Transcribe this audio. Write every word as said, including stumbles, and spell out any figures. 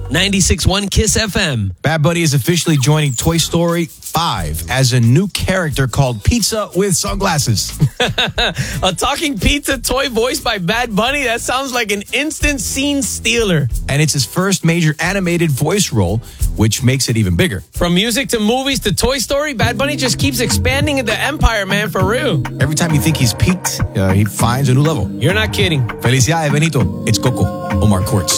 ninety-six point one Kiss F M. Bad Bunny is officially joining Toy Story five as a new character called Pizza with sunglasses. A talking pizza toy voiced by Bad Bunny? That sounds like an instant scene stealer. And it's his first major animated voice role, which makes it even bigger. From music to movies to Toy Story, Bad Bunny just keeps expanding the empire, man, for real. Every time you think he's peaked, uh, he finds a new level. You're not kidding. Felicidades, Benito. It's Coco, Omar Courtz.